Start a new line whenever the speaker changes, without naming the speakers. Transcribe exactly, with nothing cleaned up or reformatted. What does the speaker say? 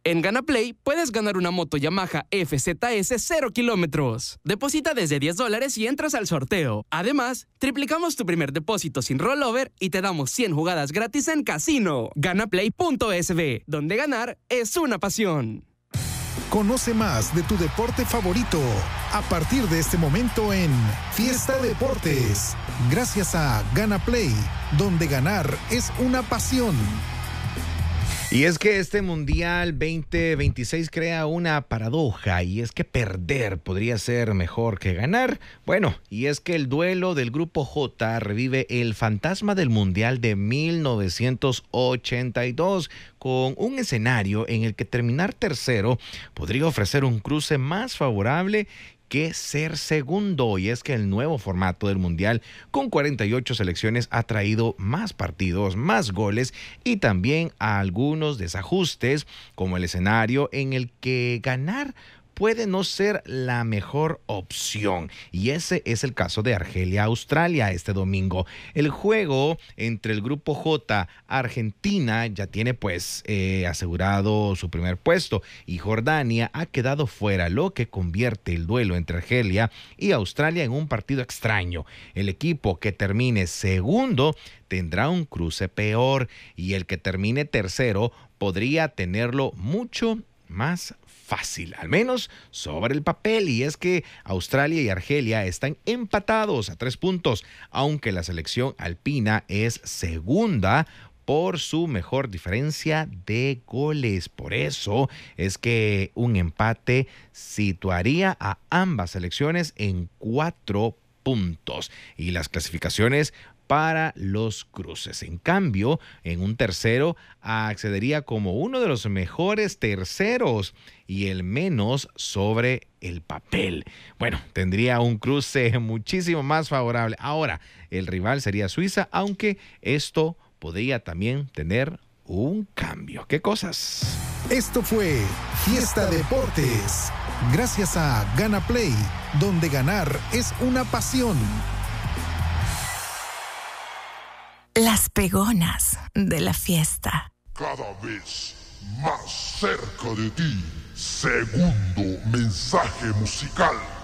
En GanaPlay puedes ganar una moto Yamaha F Z S cero kilómetros. Deposita desde diez dólares y entras al sorteo. Además, triplicamos tu primer depósito sin rollover y te damos cien jugadas gratis en casino. Ganaplay punto S B, donde ganar es una pasión.
Conoce más de tu deporte favorito a partir de este momento en Fiesta Deportes. Gracias a GanaPlay, donde ganar es una pasión.
Y es que este Mundial veinte veintiséis crea una paradoja, y es que perder podría ser mejor que ganar. Bueno, y es que el duelo del Grupo J revive el fantasma del Mundial de mil novecientos ochenta y dos, con un escenario en el que terminar tercero podría ofrecer un cruce más favorable que ser segundo. Y es que el nuevo formato del Mundial con cuarenta y ocho selecciones ha traído más partidos, más goles y también a algunos desajustes, como el escenario en el que ganar puede no ser la mejor opción, y ese es el caso de Argelia-Australia este domingo. El juego entre el Grupo J, Argentina ya tiene pues eh, asegurado su primer puesto, y Jordania ha quedado fuera, lo que convierte el duelo entre Argelia y Australia en un partido extraño. El equipo que termine segundo tendrá un cruce peor, y el que termine tercero podría tenerlo mucho más fácil, al menos sobre el papel. Y es que Australia y Argelia están empatados a tres puntos, aunque la selección alpina es segunda por su mejor diferencia de goles. Por eso es que un empate situaría a ambas selecciones en cuatro puntos y las clasificaciones para los cruces. En cambio, en un tercero accedería como uno de los mejores terceros y el menos sobre el papel. Bueno, tendría un cruce muchísimo más favorable. Ahora, el rival sería Suiza, aunque esto podría también tener un cambio. ¿Qué cosas?
Esto fue Fiesta Deportes. Gracias a GanaPlay, donde ganar es una pasión.
Las pegonas de la fiesta.
Cada vez más cerca de ti. Segundo mensaje musical.